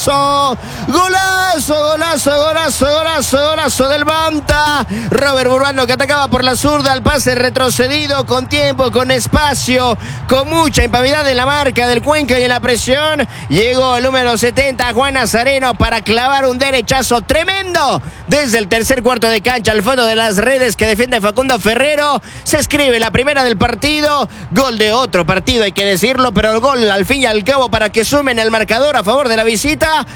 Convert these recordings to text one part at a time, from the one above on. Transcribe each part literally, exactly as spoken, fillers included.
golazo, golazo, golazo, golazo, golazo, golazo del Manta. Robert Burbano, que atacaba por la zurda, el pase retrocedido, con tiempo, con espacio, con mucha impavidad en la marca del Cuenca y en la presión. Llegó el número setenta, Juan Nazareno, para clavar un derechazo tremendo desde el tercer cuarto de cancha, al fondo de las redes, que defiende Facundo Ferrero. Se escribe la primera del partido, gol de otro partido, hay que decirlo, pero el gol al fin y al cabo para que sumen el marcador a favor de la visita.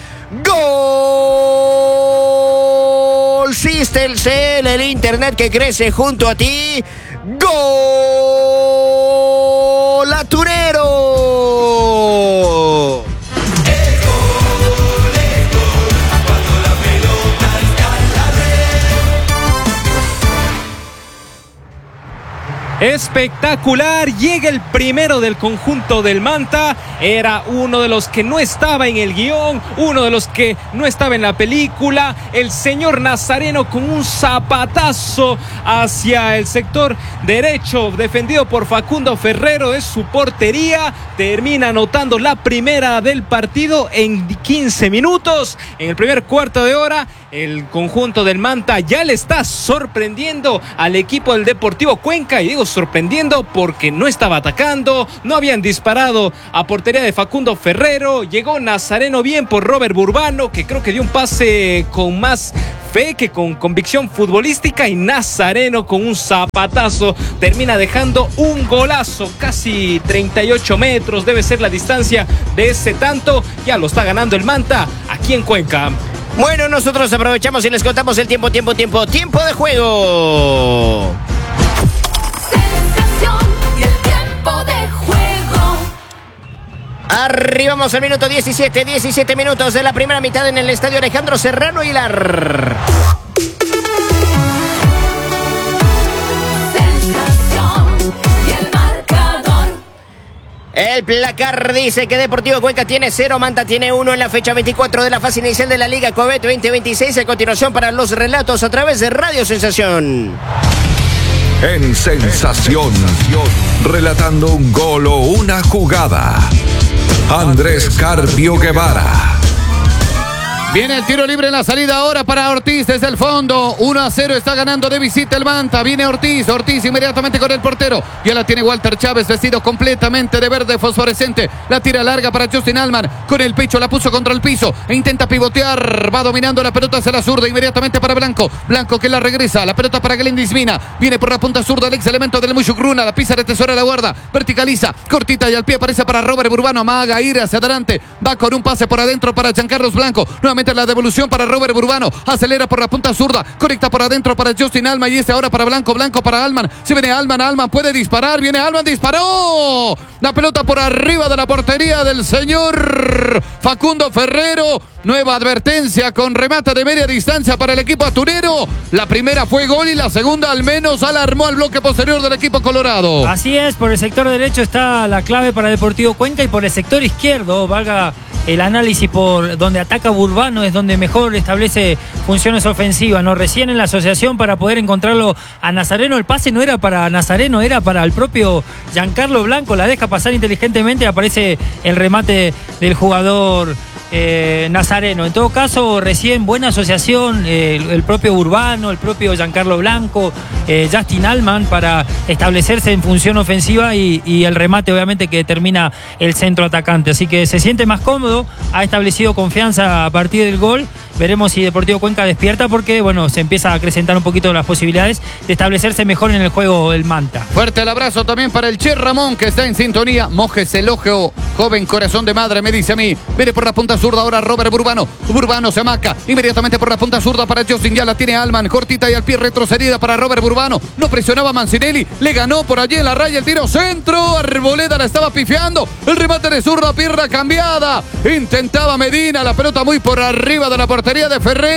Gol Systelcel, el internet que crece junto a ti. Gol Aturero. Espectacular, llega el primero del conjunto del Manta. Era uno de los que no estaba en el guión, uno de los que no estaba en la película. El señor Nazareno con un zapatazo hacia el sector derecho, defendido por Facundo Ferrero, es su portería. Termina anotando la primera del partido en quince minutos. En el primer cuarto de hora, el conjunto del Manta ya le está sorprendiendo al equipo del Deportivo Cuenca. Y digo sorprendiendo porque no estaba atacando, no habían disparado a portería de Facundo Ferrero. Llegó Nazareno bien por Robert Burbano, que creo que dio un pase con más fe que con convicción futbolística, y Nazareno con un zapatazo termina dejando un golazo, casi treinta y ocho metros debe ser la distancia de ese tanto. Ya lo está ganando el Manta aquí en Cuenca. Bueno, nosotros aprovechamos y les contamos el tiempo, tiempo, tiempo, tiempo de juego. Arribamos al minuto diecisiete, diecisiete minutos de la primera mitad en el estadio Alejandro Serrano Hilar. El placar dice que Deportivo Cuenca tiene cero, Manta tiene uno en la fecha veinticuatro de la fase inicial de la Liga Covet veinte veintiséis. A continuación, para los relatos a través de Radio Sensación. En Sensación, relatando un gol o una jugada, Andrés Carpio Guevara. Viene el tiro libre en la salida ahora para Ortiz desde el fondo. uno a cero está ganando de visita el Manta. Viene Ortiz, Ortiz inmediatamente con el portero. Ya la tiene Walter Chávez, vestido completamente de verde fosforescente. La tira larga para Justin Allman. Con el pecho la puso contra el piso e intenta pivotear. Va dominando la pelota hacia la zurda. Inmediatamente para Blanco. Blanco que la regresa. La pelota para Glendis Mina. Viene por la punta zurda el ex elemento del Mushugruna. La pisa de tesoro, la guarda. Verticaliza. Cortita y al pie aparece para Robert Burbano. Amaga ir hacia adelante. Va con un pase por adentro para Giancarlos Blanco. Nuevamente la devolución para Robert Burbano, acelera por la punta zurda, conecta por adentro para Justin Allman y este ahora para Blanco, Blanco para Allman, se viene Allman, Allman puede disparar, viene Allman, disparó, la pelota por arriba de la portería del señor Facundo Ferrero. Nueva advertencia con remate de media distancia para el equipo aturero. La primera fue gol y la segunda al menos alarmó al bloque posterior del equipo colorado. Así es, por el sector derecho está la clave para Deportivo Cuenca y por el sector izquierdo, valga el análisis, por donde ataca Burbano es donde mejor establece funciones ofensivas, ¿no? Recién en la asociación para poder encontrarlo a Nazareno, el pase no era para Nazareno, era para el propio Giancarlo Blanco, la deja pasar inteligentemente y aparece el remate del jugador Eh, Nazareno. En todo caso, recién buena asociación, eh, el, el propio Burbano, el propio Giancarlo Blanco, eh, Justin Allman para establecerse en función ofensiva y, y el remate obviamente que determina el centro atacante. Así que se siente más cómodo, ha establecido confianza a partir del gol. Veremos si Deportivo Cuenca despierta porque, bueno, se empieza a acrecentar un poquito las posibilidades de establecerse mejor en el juego el Manta. Fuerte el abrazo también para el Che Ramón, que está en sintonía. Mojes el ojo, joven corazón de madre, me dice a mí. Viene por la punta zurda ahora Robert Burbano. Burbano se amaca inmediatamente por la punta zurda para Justin. Ya la tiene Allman, cortita y al pie retrocedida para Robert Burbano. No presionaba Mancinelli, le ganó por allí en la raya el tiro centro. Arboleda la estaba pifiando. El remate de zurda, pierna cambiada. Intentaba Medina, la pelota muy por arriba de la portería de Ferrero.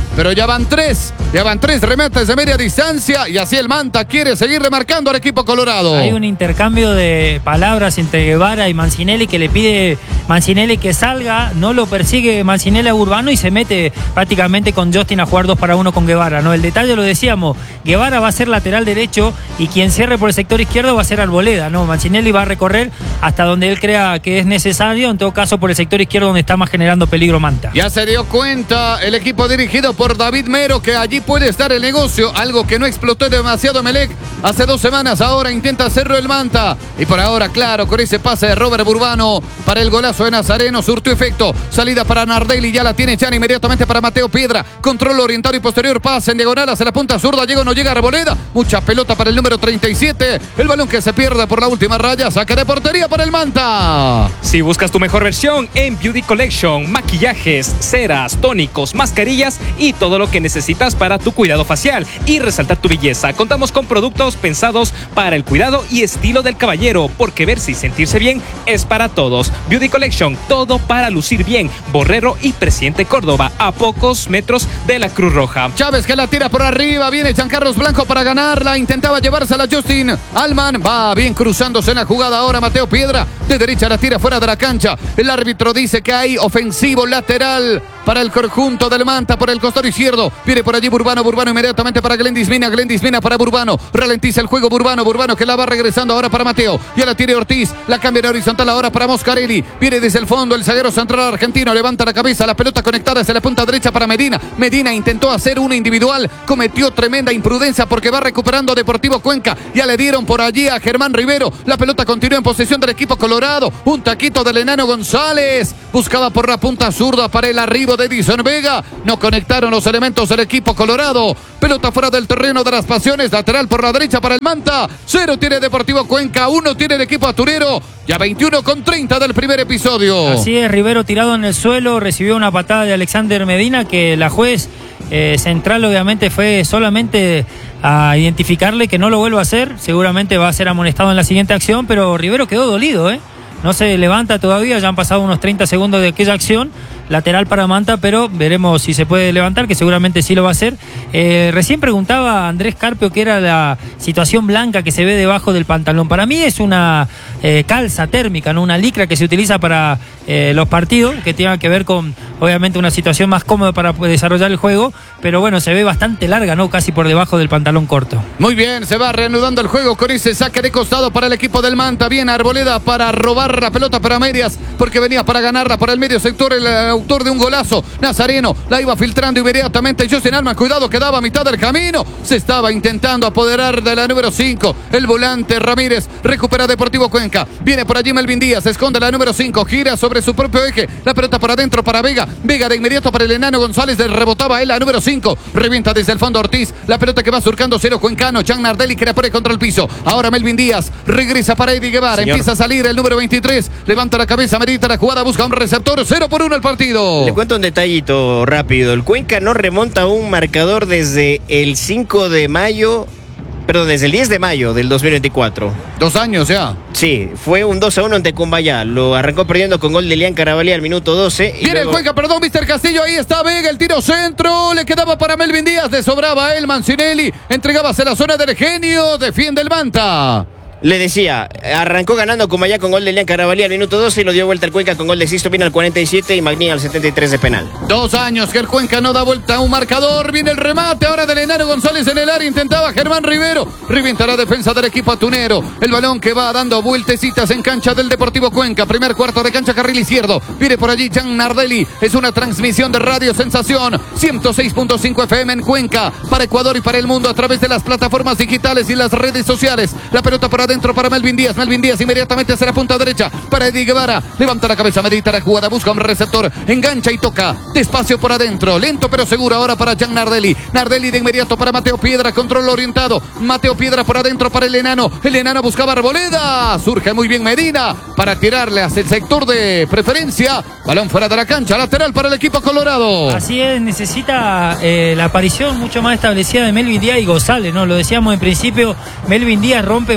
pero ya van tres. Ya van tres remates de media distancia y así el Manta quiere seguir remarcando al equipo colorado. Hay un intercambio de palabras entre Guevara y Mancinelli que le pide Mancinelli que salga, no lo persigue Mancinelli a Urbano y se mete prácticamente con Justin a jugar dos para uno con Guevara, ¿no? El detalle lo decíamos, Guevara va a ser lateral derecho y quien cierre por el sector izquierdo va a ser Arboleda, ¿no? Mancinelli va a recorrer hasta donde él crea que es necesario, en todo caso por el sector izquierdo donde está más generando peligro Manta. Ya se dio cuenta el equipo dirigido por David Mero que allí puede estar el negocio, algo que no explotó demasiado Melec hace dos semanas, ahora intenta hacerlo el Manta y por ahora, claro, con ese pase de Robert Burbano para el golazo de Nazareno, surtió efecto, salida para Nardelli, ya la tiene Chan inmediatamente para Mateo Piedra, control orientado y posterior, pase en diagonal hacia la punta zurda, llega o no llega Arboleda, mucha pelota para el número treinta y siete, el balón que se pierde por la última raya, saque de portería para el Manta. Si buscas tu mejor versión en Beauty Collection, maquillajes, ceras, tónicos, mascarillas y todo lo que necesitas para tu cuidado facial y resaltar tu belleza. Contamos con productos pensados para el cuidado y estilo del caballero, porque verse y sentirse bien es para todos. Beauty Collection, todo para lucir bien. Borrero y Presidente Córdoba, a pocos metros de la Cruz Roja. Chávez que la tira por arriba, viene Giancarlos Blanco para ganarla, intentaba llevársela Justin Alman, va bien cruzándose en la jugada ahora Mateo Piedra, de derecha la tira fuera de la cancha, el árbitro dice que hay ofensivo lateral para el conjunto del Manta por el costado izquierdo, viene por allí Burbano, Burbano inmediatamente para Glendis Mina, Glendis Mina para Burbano, ralentiza el juego Burbano, Burbano que la va regresando ahora para Mateo, ya la tiene Ortiz, la cambia en horizontal ahora para Moscarelli, viene desde el fondo el zaguero central argentino, levanta la cabeza, la pelota conectada hacia la punta derecha para Medina, Medina intentó hacer una individual, cometió tremenda imprudencia porque va recuperando Deportivo Cuenca, ya le dieron por allí a Germán Rivero, la pelota continúa en posesión del equipo colorado, un taquito del enano González, buscaba por la punta zurda para el arribo de Edison Vega, no conectaron los elementos del equipo colorado, pelota fuera del terreno de las pasiones, lateral por la derecha para el Manta, cero tiene Deportivo Cuenca, uno tiene el equipo aturero, ya veintiuno con treinta del primer episodio. Así es, Rivero tirado en el suelo, recibió una patada de Alexander Medina que la juez eh, central obviamente fue solamente a identificarle que no lo vuelva a hacer, seguramente va a ser amonestado en la siguiente acción, pero Rivero quedó dolido, ¿eh? No se levanta todavía, ya han pasado unos treinta segundos de aquella acción, lateral para Manta, pero veremos si se puede levantar, que seguramente sí lo va a hacer. Eh, recién preguntaba a Andrés Carpio qué era la situación blanca que se ve debajo del pantalón. Para mí es una eh, calza térmica, ¿no? Una licra que se utiliza para eh, los partidos, que tiene que ver con, obviamente, una situación más cómoda para desarrollar el juego, pero bueno, se ve bastante larga, ¿no? Casi por debajo del pantalón corto. Muy bien, se va reanudando el juego con ese saque de costado para el equipo del Manta. Bien Arboleda para robar la pelota para medias, porque venía para ganarla por el medio sector el autor de un golazo, Nazareno, la iba filtrando inmediatamente Justin Alman, cuidado, quedaba a mitad del camino, se estaba intentando apoderar de la número cinco, el volante Ramírez, recupera Deportivo Cuenca, viene por allí Melvin Díaz, esconde la número cinco, gira sobre su propio eje, la pelota para adentro para Vega, Vega de inmediato para el enano González, rebotaba él la número cinco, revienta desde el fondo Ortiz, la pelota que va surcando cero Cuencano, Chan Nardelli que la pone contra el piso, ahora Melvin Díaz, regresa para Eddie Guevara, Señor. Empieza a salir el número veintitrés, levanta la cabeza, medita la jugada, busca un receptor, cero por uno el partido. Le cuento un detallito rápido. El Cuenca no remonta un marcador desde el cinco de mayo, perdón, desde el diez de mayo del dos mil veinticuatro. Dos años ya. Sí, fue un dos a uno ante Cumbayá. Lo arrancó perdiendo con gol de Elian Carabalí al minuto doce. Y Viene luego... el Cuenca, perdón, mister Castillo, ahí está Vega, el tiro centro, le quedaba para Melvin Díaz, le sobraba a él, Mancinelli, entregábase la zona del genio, defiende el Manta. Le decía, arrancó ganando Cumbayá con gol de Elian Carabalí al minuto doce y lo dio vuelta el Cuenca con gol de Sisto Pina al cuarenta y siete y Magnín al setenta y tres de penal. Dos años que el Cuenca no da vuelta a un marcador, viene el remate ahora del enano González en el área, intentaba Germán Rivero, revienta la defensa del equipo atunero, el balón que va dando vueltecitas en cancha del Deportivo Cuenca, primer cuarto de cancha, carril izquierdo, viene por allí Chan Nardelli, es una transmisión de Radio Sensación, ciento seis punto cinco F M en Cuenca, para Ecuador y para el mundo a través de las plataformas digitales y las redes sociales, la pelota para adentro para Melvin Díaz, Melvin Díaz inmediatamente hacia la punta derecha para Eddie Guevara, levanta la cabeza, medita la jugada, busca un receptor, engancha y toca, despacio por adentro, lento pero seguro ahora para Chan Nardelli, Nardelli de inmediato para Mateo Piedra, control orientado, Mateo Piedra por adentro para el enano, el enano buscaba Arboleda, surge muy bien Medina para tirarle hacia el sector de preferencia, balón fuera de la cancha, lateral para el equipo colorado. Así es, necesita eh, la aparición mucho más establecida de Melvin Díaz y González, ¿no? Lo decíamos en principio, Melvin Díaz rompe mucho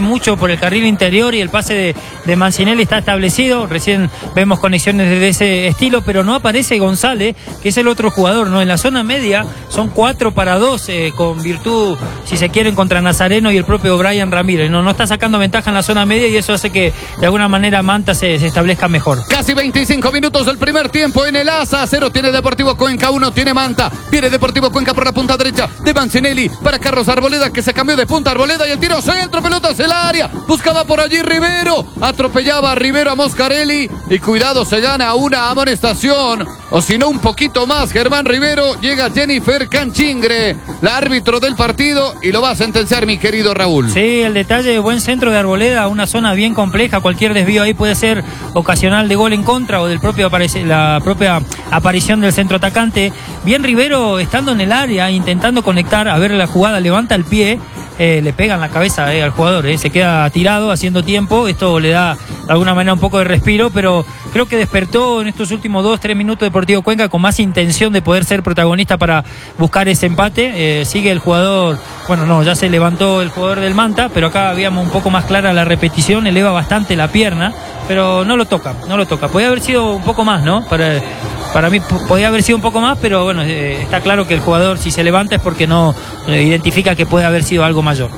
por el carril interior y el pase de, de Mancinelli está establecido. Recién vemos conexiones de ese estilo, pero no aparece González, que es el otro jugador, ¿no? En la zona media son cuatro para dos, eh, con virtud, si se quieren, contra Nazareno y el propio Brian Ramírez. No, no está sacando ventaja en la zona media y eso hace que de alguna manera Manta se, se establezca mejor. Casi veinticinco minutos del primer tiempo en el Asa. Cero tiene Deportivo Cuenca, uno tiene Manta. Viene Deportivo Cuenca por la punta derecha de Mancinelli para Carlos Arboleda, que se cambió de punta. Arboleda y el tiro centro, pelota hacia el área. Buscaba por allí Rivero. Atropellaba a Rivero a Moscarelli. Y cuidado, se gana una amonestación. O si no, un poquito más. Germán Rivero. Llega Jennifer Canchingre, la árbitro del partido, y lo va a sentenciar mi querido Raúl. Sí, el detalle, buen centro de Arboleda, una zona bien compleja. Cualquier desvío ahí puede ser ocasional de gol en contra o del propio la propia aparición del centro atacante. Bien Rivero estando en el área, intentando conectar, a ver la jugada, levanta el pie. Eh, le pegan la cabeza eh, al jugador, eh, se queda tirado haciendo tiempo. Esto le da de alguna manera un poco de respiro, pero creo que despertó en estos últimos dos, tres minutos Deportivo Cuenca con más intención de poder ser protagonista para buscar ese empate. Eh, sigue el jugador, bueno, no, ya se levantó el jugador del Manta, pero acá habíamos un poco más clara la repetición, eleva bastante la pierna, pero no lo toca, no lo toca. Podría haber sido un poco más, ¿no? Para, para mí podía haber sido un poco más, pero bueno, eh, está claro que el jugador, si se levanta es porque no eh, identifica que puede haber sido algo mayor.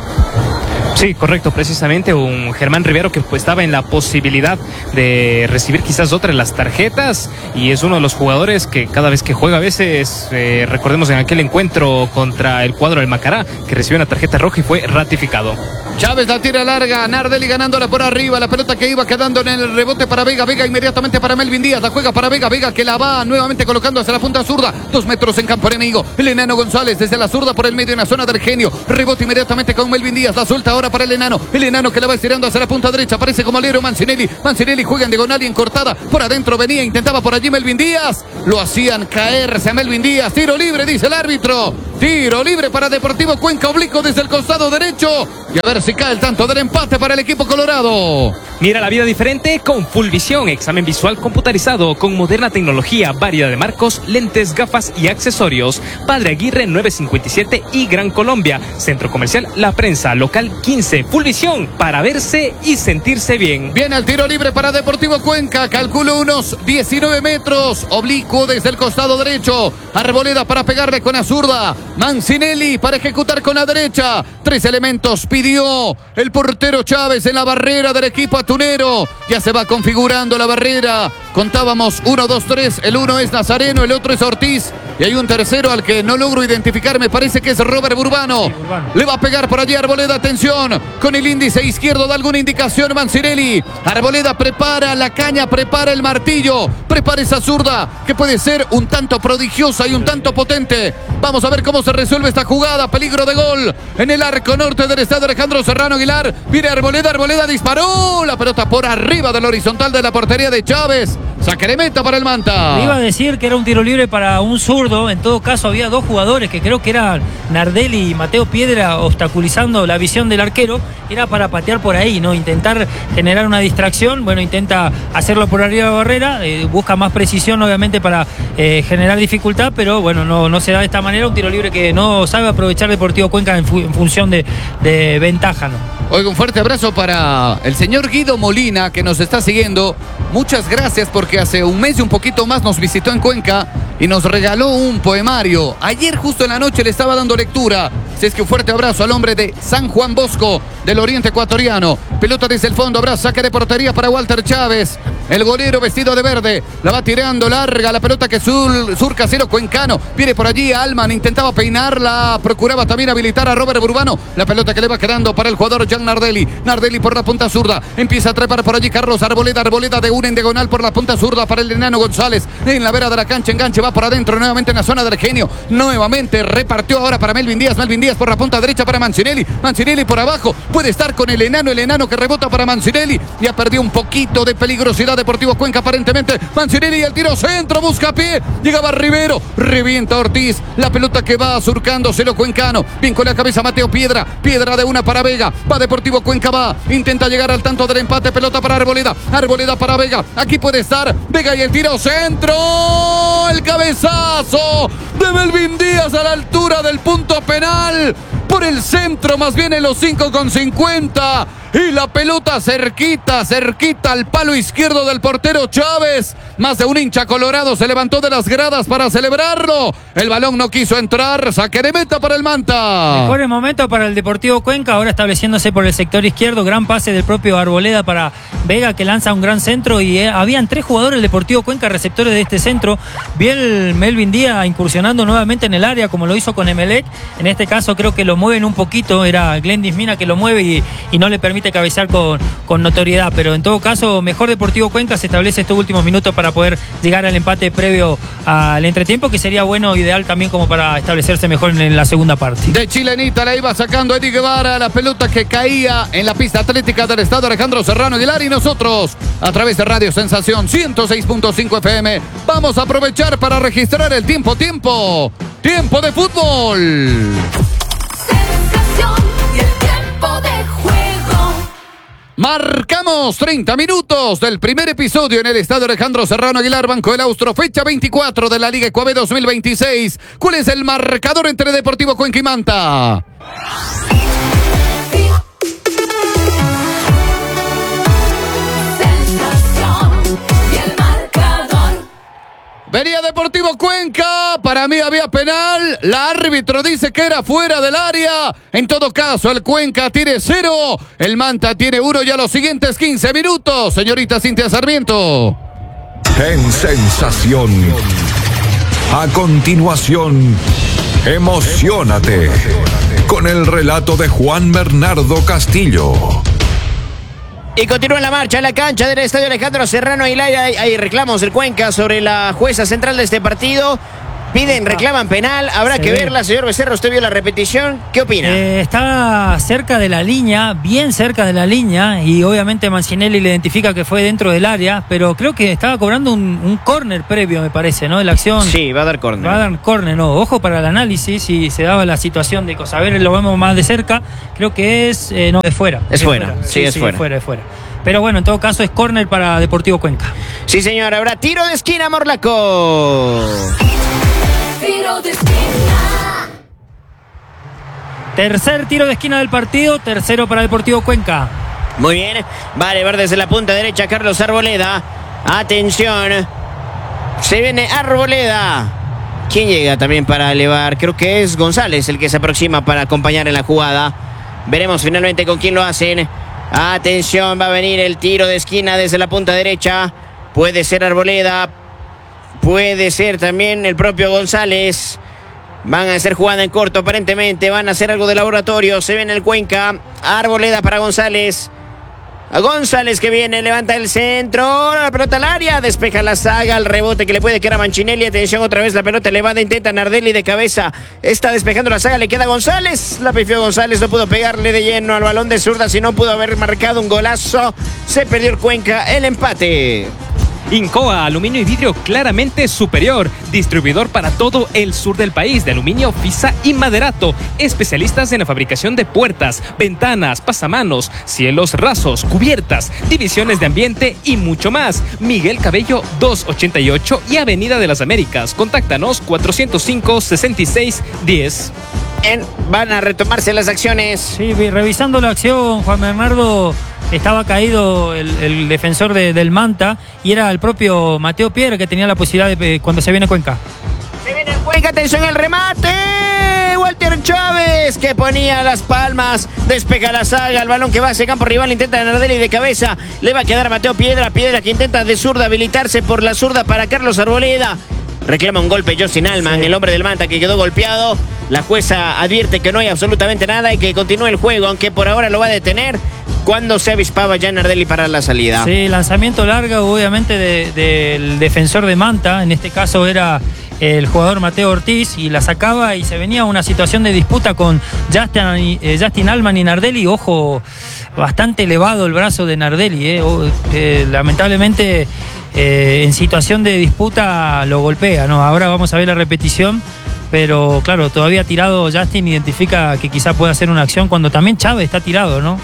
Sí, correcto, precisamente un Germán Rivero que pues estaba en la posibilidad de recibir quizás otra de las tarjetas, y es uno de los jugadores que cada vez que juega a veces, eh, recordemos en aquel encuentro contra el cuadro del Macará, que recibió una tarjeta roja y fue ratificado. Chávez la tira larga, Nardelli ganándola por arriba, la pelota que iba quedando en el rebote para Vega, Vega inmediatamente para Melvin Díaz, la juega para Vega, Vega que la va nuevamente colocando hacia la punta zurda, dos metros en campo enemigo, el enano González desde la zurda por el medio en la zona del genio, rebote inmediatamente con Melvin Díaz, la suelta ahora para el enano, el enano que la va estirando hacia la punta derecha, aparece como alero Mancinelli, Mancinelli juega en diagonal y en cortada, por adentro venía, intentaba por allí Melvin Díaz, lo hacían caerse a Melvin Díaz, tiro libre dice el árbitro, tiro libre para Deportivo Cuenca, oblicuo desde el costado derecho, y a ver si cae el tanto del empate para el equipo colorado. Mira la vida diferente con Fullvisión, examen visual computarizado con moderna tecnología, variedad de marcos, lentes, gafas y accesorios. Padre Aguirre nueve cincuenta y siete y Gran Colombia. Centro Comercial La Prensa, local quince. Fullvisión, para verse y sentirse bien. Viene el tiro libre para Deportivo Cuenca, calculo unos diecinueve metros, oblicuo desde el costado derecho. Arboleda para pegarle con la zurda, Mancinelli para ejecutar con la derecha. Tres elementos pidió el portero Chávez en la barrera del equipo atunero. Ya se va configurando la barrera. Contábamos uno, dos, tres. El uno es Nazareno, el otro es Ortiz. Y hay un tercero al que no logro identificar. Me parece que es Robert Burbano. Sí, Burbano. Le va a pegar por allí Arboleda. Atención. Con el índice izquierdo da alguna indicación Mancinelli. Arboleda prepara la caña, prepara el martillo. Prepara esa zurda que puede ser un tanto prodigiosa y un tanto potente. Vamos a ver cómo se resuelve esta jugada. Peligro de gol en el arco norte del estadio Alejandro Serrano Aguilar. Viene Arboleda, Arboleda disparó. La pelota por arriba del horizontal de la portería de Chávez. Saque de meta para el Manta. Le iba a decir que era un tiro libre para un zurdo. En todo caso había dos jugadores que creo que eran Nardelli y Mateo Piedra obstaculizando la visión del arquero. Era para patear por ahí, ¿no? Intentar generar una distracción. Bueno, intenta hacerlo por arriba de la barrera. Eh, busca más precisión obviamente para eh, generar dificultad, pero bueno, no, no se da de esta manera. Un tiro libre que no sabe aprovechar Deportivo Cuenca en, fu en función de, de ventaja, ¿no? Oiga, un fuerte abrazo para el señor Guido Molina, que nos está siguiendo. Muchas gracias, porque hace un mes y un poquito más nos visitó en Cuenca y nos regaló un poemario. Ayer justo en la noche le estaba dando lectura. Así es que un fuerte abrazo al hombre de San Juan Bosco, del oriente ecuatoriano. Pelota desde el fondo, abrazo, saque de portería para Walter Chávez. El golero vestido de verde, la va tirando larga, la pelota que sur, surca cero cuencano. Viene por allí Alman, intentaba peinarla, procuraba también habilitar a Robert Burbano. La pelota que le va quedando para el jugador Jan Nardelli. Nardelli por la punta zurda, empieza a trepar por allí Carlos Arboleda. Arboleda de una en diagonal por la punta zurda para el enano González. En la vera de la cancha, enganche, va por adentro nuevamente en la zona del genio. Nuevamente repartió ahora para Melvin Díaz. Melvin Díaz por la punta derecha para Mancinelli. Mancinelli por abajo, puede estar con el enano. El enano que rebota para Mancinelli. Ya perdió un poquito de peligrosidad Deportivo Cuenca aparentemente. Mancinelli al tiro centro, busca pie. Llegaba Rivero, revienta Ortiz. La pelota que va surcándoselo Cuencano. Bien con la cabeza Mateo Piedra. Piedra de una para Vega. Va Deportivo Cuenca, va. Intenta llegar al tanto del empate. Pelota para Arboleda. Arboleda para Vega. Aquí puede estar Vega y el tiro centro. El cabezazo de Melvin Díaz a la altura del punto penal. Por el centro, más bien en los cinco con cincuenta. y la pelota cerquita, cerquita al palo izquierdo del portero Chávez. Más de un hincha colorado se levantó de las gradas para celebrarlo. El balón no quiso entrar, saque de meta para el Manta. Mejor el momento para el Deportivo Cuenca, ahora estableciéndose por el sector izquierdo, gran pase del propio Arboleda para Vega, que lanza un gran centro, y eh, habían tres jugadores del Deportivo Cuenca receptores de este centro. Vi el Melvin Díaz incursionando nuevamente en el área como lo hizo con Emelec. En este caso creo que lo mueven un poquito, era Glendis Mina que lo mueve y, y no le permite cabecear con, con notoriedad, pero en todo caso mejor Deportivo Cuenca, se establece estos últimos minutos para poder llegar al empate previo al entretiempo, que sería bueno, ideal también como para establecerse mejor en, en la segunda parte. De chilenita la iba sacando Eddie Guevara, la pelota que caía en la pista atlética del estado Alejandro Serrano Aguilar, y nosotros a través de Radio Sensación ciento seis punto cinco F M vamos a aprovechar para registrar el tiempo, tiempo, tiempo de fútbol. Sensación y el tiempo de juego. Marcamos treinta minutos del primer episodio en el estadio Alejandro Serrano Aguilar, Banco del Austro, fecha veinticuatro de la Liga Ecuabe dos mil veintiséis. ¿Cuál es el marcador entre Deportivo Cuenca y Manta? Venía Deportivo Cuenca, para mí había penal, el árbitro dice que era fuera del área. En todo caso, el Cuenca tiene cero, el Manta tiene uno ya los siguientes quince minutos. Señorita Cintia Sarmiento. En Sensación. A continuación, emociónate con el relato de Juan Bernardo Castillo. Y continúa la marcha en la cancha del estadio Alejandro Serrano Aguilar. Hay, hay reclamos del Cuenca sobre la jueza central de este partido. Piden, reclaman penal. Habrá Se que ve. verla, señor Becerra. Usted vio la repetición. ¿Qué opina? Eh, está cerca de la línea, bien cerca de la línea, y obviamente Mancinelli le identifica que fue dentro del área, pero creo que estaba cobrando un, un córner previo, me parece, ¿no? De la acción. Sí, va a dar córner. Va a dar córner, no. Ojo para el análisis, si se daba la situación de cosa. A ver, lo vemos más de cerca. Creo que es. Eh, no, es fuera. Es fuera, sí, es fuera. Es fuera, es fuera. Pero bueno, en todo caso es córner para Deportivo Cuenca. Sí, señor. Habrá tiro de esquina, Morlaco. Tiro de esquina. Tercer tiro de esquina del partido, tercero para Deportivo Cuenca. Muy bien. Vale, ver desde la punta derecha Carlos Arboleda. Atención. Se viene Arboleda. ¿Quién llega también para elevar? Creo que es González el que se aproxima para acompañar en la jugada. Veremos finalmente con quién lo hacen. Atención, va a venir el tiro de esquina desde la punta derecha. Puede ser Arboleda. Puede ser también el propio González. Van a hacer jugada en corto aparentemente. Van a hacer algo de laboratorio. Se ve en el Cuenca. Arboleda para González. A González que viene, levanta el centro, la pelota al área, despeja la saga, el rebote que le puede quedar a Mancinelli. Atención, otra vez la pelota elevada, intenta Nardelli de cabeza, está despejando la saga, le queda a González, la pifió González, no pudo pegarle de lleno al balón de zurda, si no pudo haber marcado un golazo. Se perdió el Cuenca, el empate. Incoa, aluminio y vidrio claramente superior. Distribuidor para todo el sur del país de aluminio, Fisa y Maderato. Especialistas en la fabricación de puertas, ventanas, pasamanos, cielos rasos, cubiertas, divisiones de ambiente y mucho más. Miguel Cabello doscientos ochenta y ocho y Avenida de las Américas. Contáctanos cuatrocientos cinco, sesenta y seis, diez. En, van a retomarse las acciones. Sí, revisando la acción, Juan Bernardo, estaba caído el, el defensor de, del Manta, y era el propio Mateo Piedra que tenía la posibilidad de, cuando se viene Cuenca. Se viene el Cuenca, atención al remate. Walter Chávez que ponía las palmas, despeja la saga, el balón que va hacia campo rival, intenta Nardelli de cabeza, le va a quedar a Mateo Piedra, Piedra que intenta de zurda habilitarse por la zurda para Carlos Arboleda. Reclama un golpe Justin Alman, sí. El hombre del Manta que quedó golpeado. La jueza advierte que no hay absolutamente nada y que continúe el juego, aunque por ahora lo va a detener cuando se avispaba ya Nardelli para la salida. Sí, lanzamiento largo obviamente de, de, del defensor de Manta, en este caso era el jugador Mateo Ortiz, y la sacaba y se venía una situación de disputa con Justin, eh, Justin Alman y Nardelli. Ojo, bastante elevado el brazo de Nardelli, eh. Oh, eh, lamentablemente eh, en situación de disputa lo golpea, ¿no? Ahora vamos a ver la repetición. Pero claro, todavía tirado Justin identifica que quizá pueda hacer una acción cuando también Chávez está tirado, ¿no?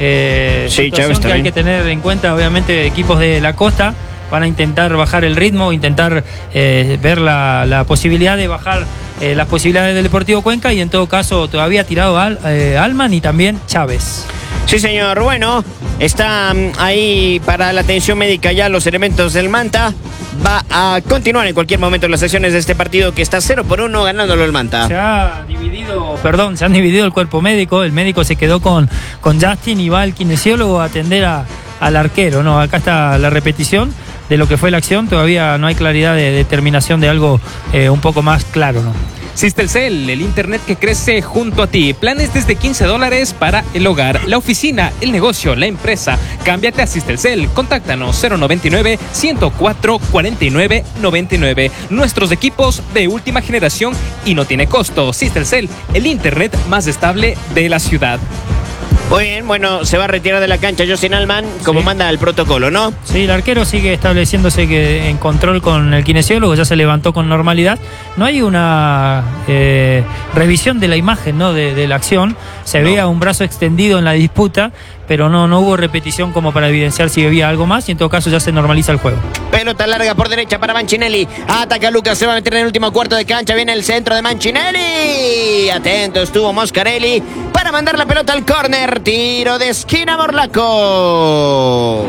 Eh, sí, Chávez que también. Hay que tener en cuenta, obviamente, equipos de la costa van a intentar bajar el ritmo, intentar eh, ver la, la posibilidad de bajar eh, las posibilidades del Deportivo Cuenca, y en todo caso todavía tirado Al, eh, Alman y también Chávez. Sí, señor. Bueno, está mm, ahí para la atención médica ya los elementos del Manta. Va a continuar en cualquier momento las sesiones de este partido que está cero por uno ganándolo el Manta. Se ha dividido, perdón, se han dividido el cuerpo médico. El médico se quedó con, con Justin y va al kinesiólogo a atender a, al arquero. No, acá está la repetición de lo que fue la acción. Todavía no hay claridad de determinación de algo eh, un poco más claro, ¿no? Sistelcel, el internet que crece junto a ti. Planes desde quince dólares para el hogar, la oficina, el negocio, la empresa. Cámbiate a Sistelcel. Contáctanos cero noventa y nueve, ciento cuatro, cuarenta y nueve, noventa y nueve. Nuestros equipos de última generación y no tiene costo. Sistelcel, el internet más estable de la ciudad. Muy bien, bueno, se va a retirar de la cancha Justin Allman, como Sí. manda el protocolo, ¿no? Sí, el arquero sigue estableciéndose que en control con el kinesiólogo, ya se levantó con normalidad. No hay una eh, revisión de la imagen, ¿no? de, de la acción. Se No. veía un brazo extendido en la disputa, pero no, no hubo repetición como para evidenciar si había algo más y en todo caso ya se normaliza el juego. Pelota larga por derecha para Manchinelli. Ataca Lucas, se va a meter en el último cuarto de cancha. Viene el centro de Manchinelli. Atento estuvo Moscarelli para mandar la pelota al córner. Tiro de esquina, Morlaco.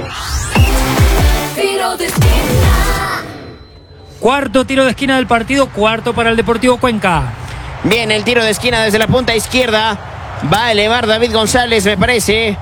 Tiro de esquina. Cuarto tiro de esquina del partido, cuarto para el Deportivo Cuenca. Viene el tiro de esquina desde la punta izquierda. Va a elevar David González, me parece.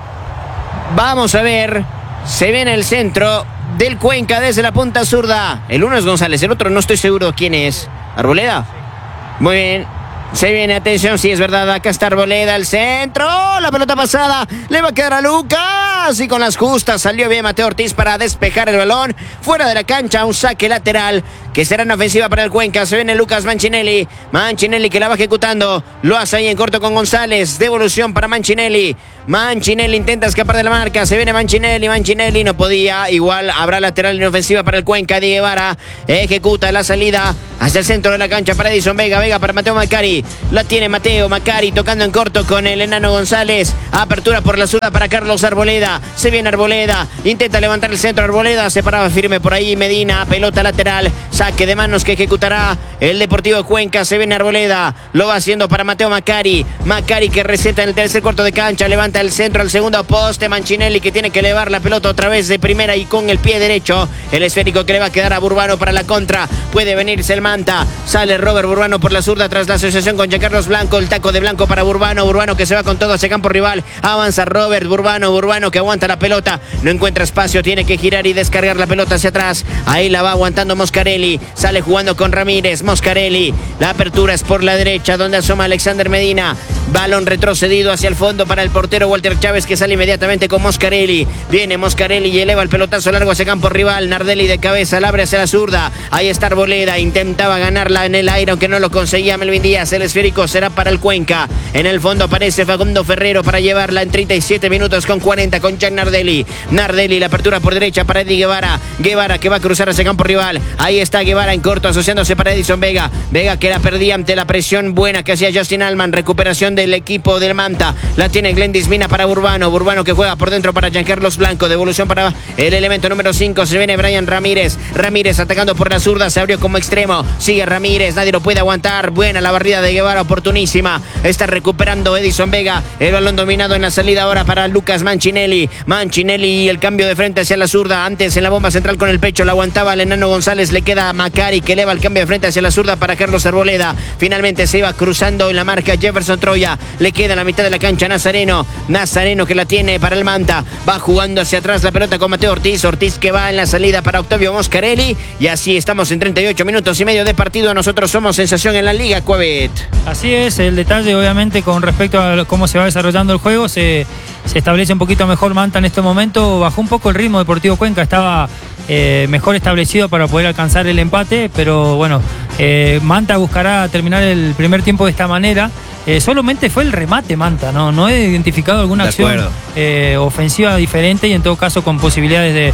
Vamos a ver. Se ve en el centro del Cuenca desde la punta zurda. El uno es González, el otro no estoy seguro quién es. ¿Arboleda? Muy bien. Se viene, atención, sí es verdad, acá está Arboleda, el centro, la pelota pasada, le va a quedar a Lucas y con las justas salió bien Mateo Ortiz para despejar el balón, fuera de la cancha, un saque lateral que será una ofensiva para el Cuenca. Se viene Lucas Manchinelli, Manchinelli que la va ejecutando, lo hace ahí en corto con González, devolución para Manchinelli, Manchinelli intenta escapar de la marca, se viene Manchinelli, Manchinelli no podía, igual habrá lateral en ofensiva para el Cuenca. Di Guevara ejecuta la salida hacia el centro de la cancha para Edison Vega, Vega para Mateo Macari, la tiene Mateo Macari tocando en corto con el enano González, apertura por la zurda para Carlos Arboleda, se viene Arboleda, intenta levantar el centro, Arboleda se paraba firme por ahí Medina, pelota lateral, saque de manos que ejecutará el Deportivo Cuenca. Se viene Arboleda, lo va haciendo para Mateo Macari, Macari que receta en el tercer cuarto de cancha, levanta el centro al segundo poste, Manchinelli que tiene que elevar la pelota otra vez de primera y con el pie derecho, el esférico que le va a quedar a Burbano para la contra, puede venirse el Manta, sale Robert Burbano por la zurda tras la asociación con Giancarlos Blanco, el taco de Blanco para Burbano, Burbano que se va con todo hacia campo rival, avanza Robert Burbano, Burbano que aguanta la pelota, no encuentra espacio, tiene que girar y descargar la pelota hacia atrás, ahí la va aguantando Moscarelli, sale jugando con Ramírez, Moscarelli, la apertura es por la derecha donde asoma Alexander Medina, balón retrocedido hacia el fondo para el portero Walter Chávez que sale inmediatamente con Moscarelli, viene Moscarelli y eleva el pelotazo largo hacia campo rival, Nardelli de cabeza, la abre hacia la zurda, ahí está Arboleda, intentaba ganarla en el aire aunque no lo conseguía Melvin Díaz, el esférico será para el Cuenca, en el fondo aparece Facundo Ferrero para llevarla en treinta y siete minutos con cuarenta con Jack Nardelli, Nardelli la apertura por derecha para Eddie Guevara, Guevara que va a cruzar hacia campo rival, ahí está Guevara en corto asociándose para Edison Vega, Vega que la perdía ante la presión buena que hacía Justin Allman, recuperación del equipo del Manta, la tiene Glendis Mina para Burbano, Burbano que juega por dentro para Giancarlos Blanco, devolución para el elemento número cinco, se viene Brian Ramírez, Ramírez atacando por la zurda, se abrió como extremo, sigue Ramírez, nadie lo puede aguantar, buena la barrida de Guevara, oportunísima, está recuperando Edison Vega, el balón dominado en la salida ahora para Lucas Manchinelli, Manchinelli y el cambio de frente hacia la zurda, antes en la bomba central con el pecho, la aguantaba el enano González, le queda a Macari que eleva el cambio de frente hacia la zurda para Carlos Arboleda, finalmente se iba cruzando en la marca Jefferson Troya, le queda en la mitad de la cancha Nazareno, Nazareno que la tiene para el Manta, va jugando hacia atrás la pelota con Mateo Ortiz, Ortiz que va en la salida para Octavio Moscarelli y así estamos en treinta y ocho minutos y medio de partido, nosotros somos sensación en la Liga, Cuevet. Así es, el detalle obviamente con respecto a cómo se va desarrollando el juego, se, se establece un poquito mejor Manta en este momento, bajó un poco el ritmo Deportivo Cuenca, estaba eh, mejor establecido para poder alcanzar el empate, pero bueno, eh, Manta buscará terminar el primer tiempo de esta manera. Eh, solamente fue el remate Manta, no, no he identificado alguna De acción acuerdo. eh, ofensiva diferente y en todo caso con posibilidades de...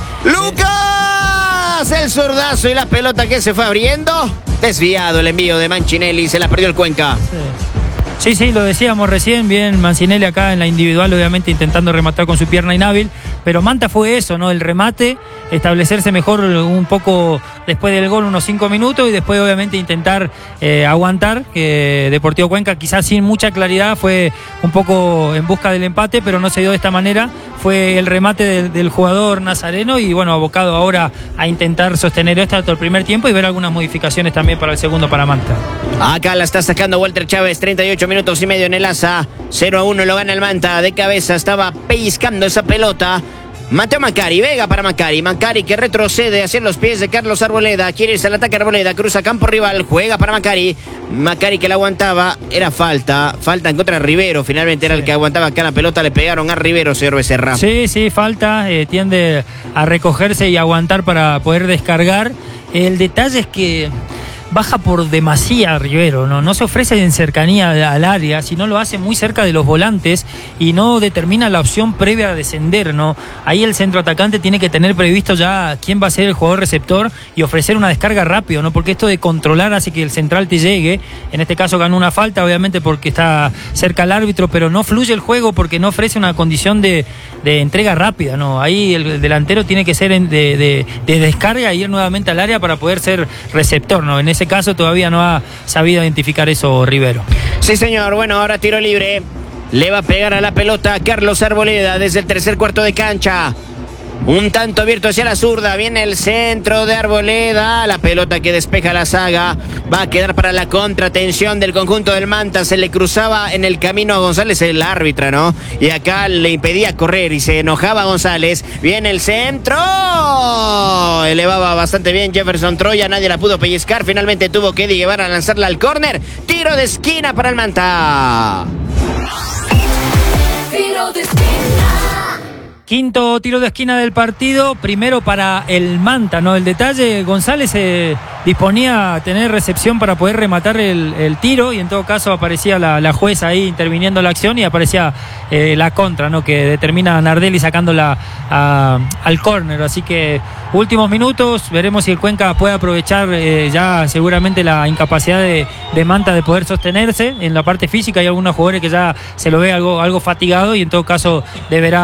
¡Lucas! El zurdazo y la pelota que se fue abriendo. Desviado el envío de Manchinelli, se la perdió el Cuenca. Sí. Sí, sí, lo decíamos recién, bien Mancinelli acá en la individual, obviamente intentando rematar con su pierna inhábil, pero Manta fue eso, ¿no? El remate, establecerse mejor un poco después del gol, unos cinco minutos, y después obviamente intentar eh, aguantar, que Deportivo Cuenca quizás sin mucha claridad fue un poco en busca del empate, pero no se dio de esta manera, fue el remate del, del jugador nazareno y bueno, abocado ahora a intentar sostener esto hasta el primer tiempo y ver algunas modificaciones también para el segundo para Manta. Acá la está sacando Walter Chávez, treinta y ocho minutos y medio en el asa, cero a uno lo gana el Manta, de cabeza estaba pellizcando esa pelota. Mateo Macari, Vega para Macari, Macari que retrocede hacia los pies de Carlos Arboleda, quiere irse al ataque Arboleda, cruza campo rival, juega para Macari, Macari que la aguantaba, era falta, falta en contra de Rivero, finalmente era el que aguantaba acá la pelota, le pegaron a Rivero, señor Becerra. Sí, sí, falta, eh, tiende a recogerse y aguantar para poder descargar. El detalle es que baja por demasía Rivero, ¿no? No se ofrece en cercanía al área, sino lo hace muy cerca de los volantes y no determina la opción previa a descender, ¿no? Ahí el centro atacante tiene que tener previsto ya quién va a ser el jugador receptor y ofrecer una descarga rápido, ¿no? Porque esto de controlar hace que el central te llegue. En este caso ganó una falta, obviamente porque está cerca al árbitro, pero no fluye el juego porque no ofrece una condición de, de entrega rápida, ¿no? Ahí el, el delantero tiene que ser en, de, de, de descarga e ir nuevamente al área para poder ser receptor, ¿no? En ese caso todavía no ha sabido identificar eso Rivero. Sí, señor. Bueno, ahora tiro libre. Le va a pegar a la pelota Carlos Arboleda desde el tercer cuarto de cancha. Un tanto abierto hacia la zurda. Viene el centro de Arboleda. La pelota que despeja la saga. Va a quedar para la contratención del conjunto del Manta. Se le cruzaba en el camino a González el árbitra, ¿no? Y acá le impedía correr y se enojaba González. Viene el centro. Elevaba bastante bien Jefferson Troya. Nadie la pudo pellizcar. Finalmente tuvo que llevar a lanzarla al córner. Tiro de esquina para el Manta. Tiro de esquina. Quinto tiro de esquina del partido, primero para el Manta, ¿no? El detalle, González se eh, disponía a tener recepción para poder rematar el, el tiro y en todo caso aparecía la, la jueza ahí interviniendo la acción y aparecía eh, la contra, ¿no? Que determina a Nardelli sacándola a, al córner, así que últimos minutos, veremos si el Cuenca puede aprovechar eh, ya seguramente la incapacidad de, de Manta de poder sostenerse en la parte física. Hay algunos jugadores que ya se lo ve algo, algo fatigado y en todo caso deberá